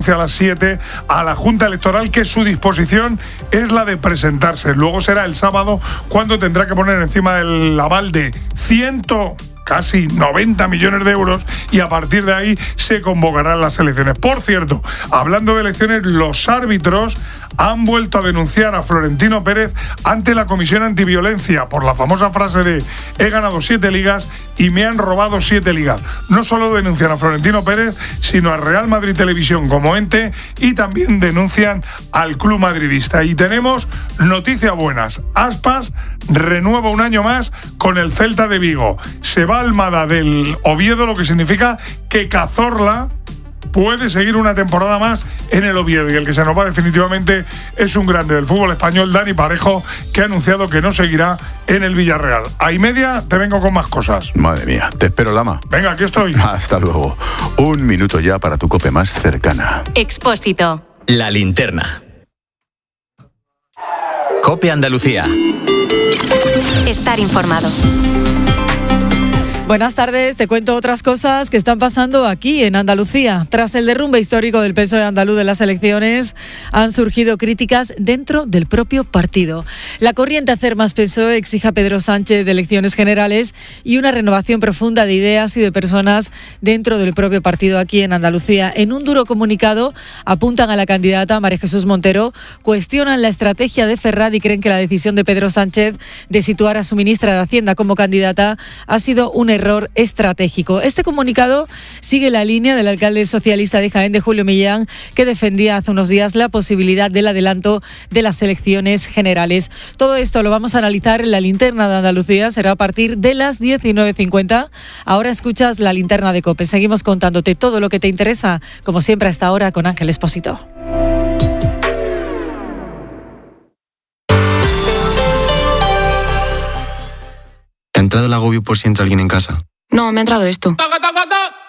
a las 7 a la Junta Electoral que su disposición es la de presentarse. Luego será el sábado cuando tendrá que poner encima del aval de casi 90 millones de euros y a partir de ahí se convocarán las elecciones. Por cierto, hablando de elecciones, los árbitros han vuelto a denunciar a Florentino Pérez ante la Comisión Antiviolencia por la famosa frase de he ganado 7 ligas y me han robado 7 ligas. No solo denuncian a Florentino Pérez, sino a Real Madrid Televisión como ente y también denuncian al club madridista. Y tenemos noticias buenas. Aspas renueva un año más con el Celta de Vigo. Se va Almada del Oviedo, lo que significa que Cazorla puede seguir una temporada más en el Oviedo, y el que se nos va definitivamente es un grande del fútbol español, Dani Parejo, que ha anunciado que no seguirá en el Villarreal. A y media te vengo con más cosas. Madre mía, te espero, Lama. Venga, aquí estoy. Hasta luego. 1 minuto ya para tu COPE más cercana. Expósito. La linterna. COPE Andalucía. Estar informado. Buenas tardes, te cuento otras cosas que están pasando aquí en Andalucía. Tras el derrumbe histórico del PSOE andaluz de las elecciones, han surgido críticas dentro del propio partido. La corriente Hacer Más PSOE exige a Pedro Sánchez de elecciones generales y una renovación profunda de ideas y de personas dentro del propio partido aquí en Andalucía. En un duro comunicado apuntan a la candidata María Jesús Montero, cuestionan la estrategia de Ferraz y creen que la decisión de Pedro Sánchez de situar a su ministra de Hacienda como candidata ha sido un error estratégico. Este comunicado sigue la línea del alcalde socialista de Jaén, de Julio Millán, que defendía hace unos días la posibilidad del adelanto de las elecciones generales. Todo esto lo vamos a analizar en la linterna de Andalucía, será a partir de las 19:50. Ahora escuchas la linterna de COPE. Seguimos contándote todo lo que te interesa, como siempre a esta hora, con Ángel Espósito. ¿Te ha entrado el agobio por si entra alguien en casa? No, me ha entrado esto.